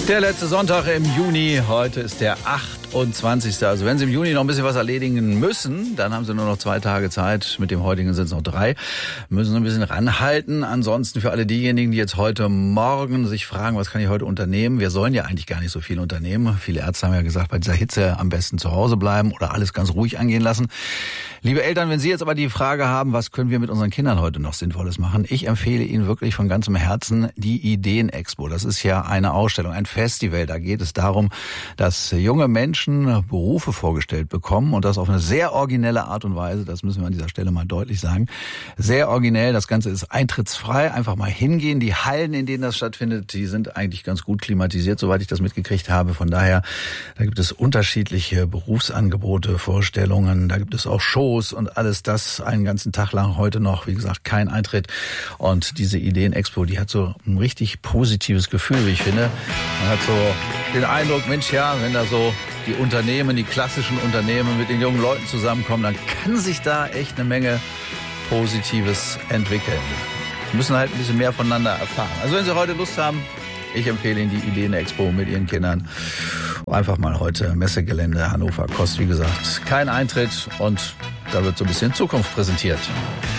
Der letzte Sonntag im Juni, heute ist der 28. Also wenn Sie im Juni noch ein bisschen was erledigen müssen, dann haben Sie nur noch 2 Tage Zeit. Mit dem heutigen sind es noch 3. Müssen Sie ein bisschen ranhalten. Ansonsten für alle diejenigen, die jetzt heute Morgen sich fragen, was kann ich heute unternehmen? Wir sollen ja eigentlich gar nicht so viel unternehmen. Viele Ärzte haben ja gesagt, bei dieser Hitze am besten zu Hause bleiben oder alles ganz ruhig angehen lassen. Liebe Eltern, wenn Sie jetzt aber die Frage haben, was können wir mit unseren Kindern heute noch Sinnvolles machen? Ich empfehle Ihnen wirklich von ganzem Herzen die Ideen-Expo. Das ist ja eine Ausstellung, ein Festival. Da geht es darum, dass junge Menschen Berufe vorgestellt bekommen und das auf eine sehr originelle Art und Weise. Das müssen wir an dieser Stelle mal deutlich sagen. Sehr originell. Das Ganze ist eintrittsfrei. Einfach mal hingehen. Die Hallen, in denen das stattfindet, die sind eigentlich ganz gut klimatisiert, soweit ich das mitgekriegt habe. Von daher, da gibt es unterschiedliche Berufsangebote, Vorstellungen. Da gibt es auch Shows und alles das einen ganzen Tag lang heute noch. Wie gesagt, kein Eintritt. Und diese Ideen-Expo, die hat so ein richtig positives Gefühl, wie ich finde. Man hat so den Eindruck, Mensch, ja, wenn da so die Unternehmen, die klassischen Unternehmen mit den jungen Leuten zusammenkommen, dann kann sich da echt eine Menge Positives entwickeln. Wir müssen halt ein bisschen mehr voneinander erfahren. Also wenn Sie heute Lust haben, ich empfehle Ihnen die Ideen-Expo mit Ihren Kindern. Einfach mal heute Messegelände Hannover. Kostet, wie gesagt, kein Eintritt und da wird so ein bisschen Zukunft präsentiert.